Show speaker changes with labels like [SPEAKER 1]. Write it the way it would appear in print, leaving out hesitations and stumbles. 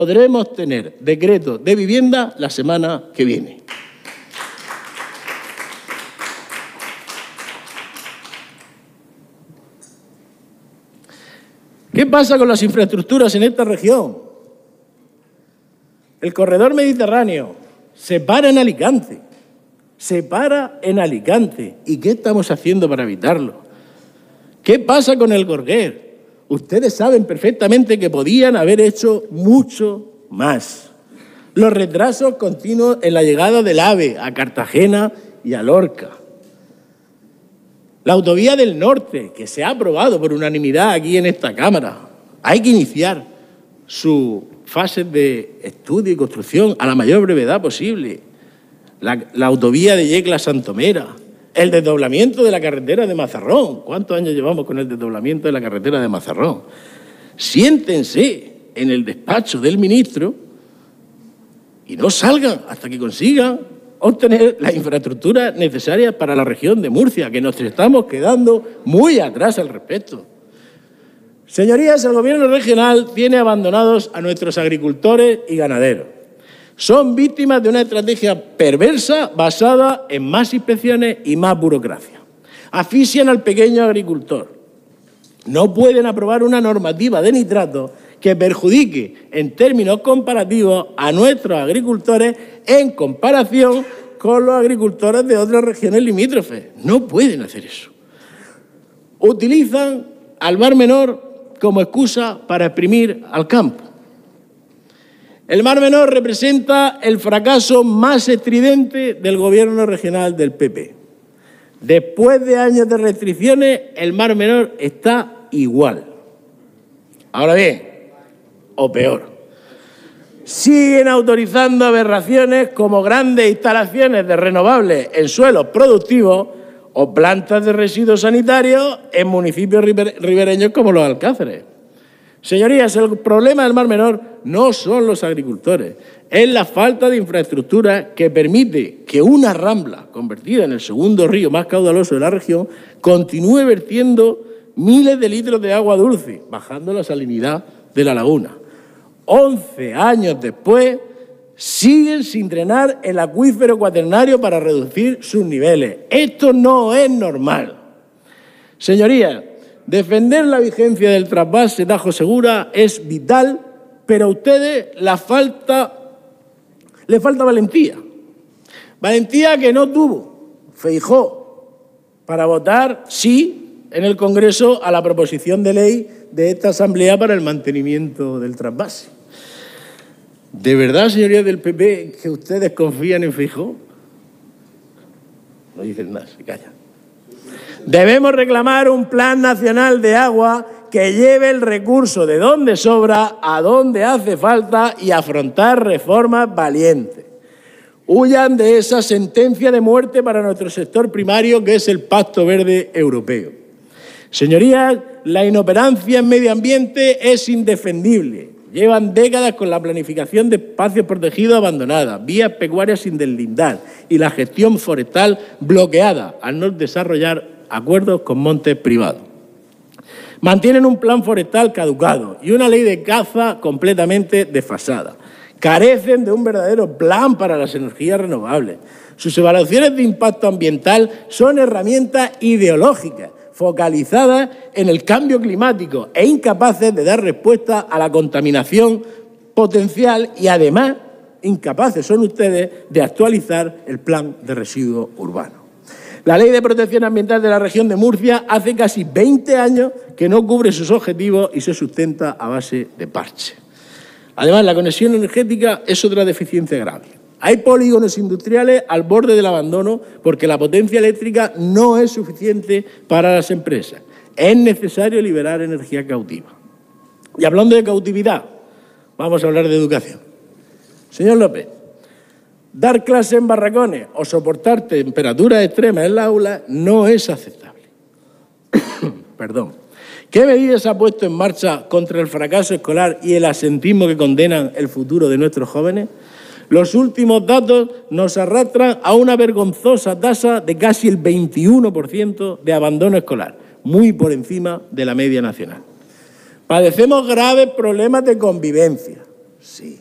[SPEAKER 1] podremos tener decreto de vivienda la semana que viene. ¿Qué pasa con las infraestructuras en esta región? El corredor mediterráneo se para en Alicante. ¿Y qué estamos haciendo para evitarlo? ¿Qué pasa con el Gorguer? Ustedes saben perfectamente que podían haber hecho mucho más. Los retrasos continuos en la llegada del AVE a Cartagena y a Lorca. La autovía del norte, que se ha aprobado por unanimidad aquí en esta Cámara. Hay que iniciar su fase de estudio y construcción a la mayor brevedad posible. La autovía de Yecla a Santomera. El desdoblamiento de la carretera de Mazarrón. ¿Cuántos años llevamos con el desdoblamiento de la carretera de Mazarrón? Siéntense en el despacho del ministro y no salgan hasta que consigan obtener las infraestructuras necesarias para la región de Murcia, que nos estamos quedando muy atrás al respecto. Señorías, el Gobierno regional tiene abandonados a nuestros agricultores y ganaderos. Son víctimas de una estrategia perversa basada en más inspecciones y más burocracia. Asfixian al pequeño agricultor. No pueden aprobar una normativa de nitratos que perjudique en términos comparativos a nuestros agricultores en comparación con los agricultores de otras regiones limítrofes. No pueden hacer eso. Utilizan al Mar Menor como excusa para exprimir al campo. El Mar Menor representa el fracaso más estridente del Gobierno regional del PP. Después de años de restricciones, el Mar Menor está igual. Ahora bien, o peor. Siguen autorizando aberraciones como grandes instalaciones de renovables en suelos productivos o plantas de residuos sanitarios en municipios ribereños como los Alcáceres. Señorías, el problema del Mar Menor no son los agricultores, es la falta de infraestructura que permite que una rambla, convertida en el segundo río más caudaloso de la región, continúe vertiendo miles de litros de agua dulce, bajando la salinidad de la laguna. 11 años después, siguen sin drenar el acuífero cuaternario para reducir sus niveles. Esto no es normal. Señorías, defender la vigencia del trasvase Tajo Segura es vital, pero a ustedes les falta valentía. Valentía que no tuvo Feijóo para votar sí en el Congreso a la proposición de ley de esta Asamblea para el mantenimiento del trasvase. ¿De verdad, señorías del PP, que ustedes confían en Feijóo? No dicen nada, se callan. Debemos reclamar un plan nacional de agua que lleve el recurso de donde sobra a donde hace falta y afrontar reformas valientes. Huyan de esa sentencia de muerte para nuestro sector primario que es el Pacto Verde Europeo. Señorías, la inoperancia en medio ambiente es indefendible. Llevan décadas con la planificación de espacios protegidos abandonadas, vías pecuarias sin deslindar y la gestión forestal bloqueada al no desarrollar acuerdos con montes privados. Mantienen un plan forestal caducado y una ley de caza completamente desfasada. Carecen de un verdadero plan para las energías renovables. Sus evaluaciones de impacto ambiental son herramientas ideológicas focalizadas en el cambio climático e incapaces de dar respuesta a la contaminación potencial y además incapaces son ustedes de actualizar el plan de residuos urbanos. La Ley de Protección Ambiental de la región de Murcia hace casi 20 años que no cubre sus objetivos y se sustenta a base de parche. Además, la conexión energética es otra deficiencia grave. Hay polígonos industriales al borde del abandono porque la potencia eléctrica no es suficiente para las empresas. Es necesario liberar energía cautiva. Y hablando de cautividad, vamos a hablar de educación. Señor López, dar clase en barracones o soportar temperaturas extremas en la aula no es aceptable. Perdón. ¿Qué medidas ha puesto en marcha contra el fracaso escolar y el absentismo que condenan el futuro de nuestros jóvenes? Los últimos datos nos arrastran a una vergonzosa tasa de casi el 21% de abandono escolar, muy por encima de la media nacional. Padecemos graves problemas de convivencia. sí.